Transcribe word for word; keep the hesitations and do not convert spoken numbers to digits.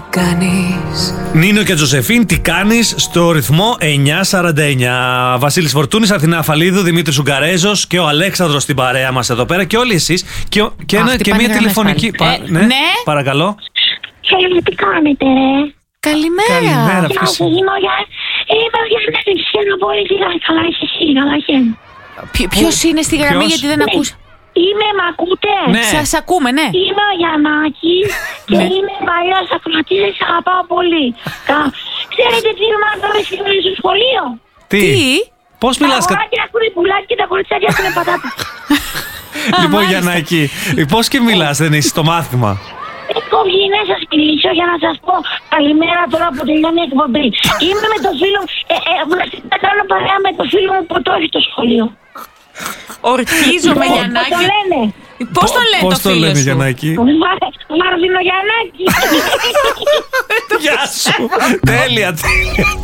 κάνεις? Νίνο και Τζοσεφίν, τι κάνεις, στο ρυθμό εννιά σαράντα εννιά. Βασίλης Φορτούνης, Αθηνά Αφαλίδου, Δημήτρης Ουγγαρέζος και ο Αλέξανδρος στην παρέα μας εδώ πέρα και όλοι εσείς. Και, και, ένα, και μια τηλεφωνική. Πα, ε, ναι, ναι, παρακαλώ. Χαίρετε, τι κάνετε, ρε? Καλημέρα. Καλημέρα. Γεια σου, είμαι ο Γιάννης. Είμαι ο Γιάννης, δεν ξέρω πολύ τι κάνει. Καλά, είσαι εσύ, καλά, χαίρομαι. Ποιος είναι στη γραμμή, Ποιος? γιατί δεν ακούς? Είμαι, μ' ακούτε? Ναι. Σας ακούμε, ναι. Είμαι ο Γιαννάκης και Ναι. είμαι παλιός ακροατής, σας αγαπάω πολύ. Κα- Ξέρετε τι μάθαμε σήμερα στο σχολείο? Τι, Τι? πώς Τα μιλάς κα... αγοράκια έχουν πουλάκι και τα κοριτσάκια έχουν πατάτα. Λοιπόν, μάλιστα. Γιαννάκη, πώς και μιλάς, δεν είσαι στο μάθημα? Έχω βγει να σας κλείσω για να σας πω καλημέρα τώρα που τελειώνει η εκπομπή. Είμαι με το φίλο μου, ε, ε, θα κάνω παρέα με το φίλο μου που το έχει το σχολείο. Ορκίζομαι, Πώς Γιαννάκη. το λένε? Πώς το λένε Πώς το το φίλο λένε, σου? Γιαννάκη? Μαρδινογιαννάκη. Γεια σου. Τέλεια, τέλεια.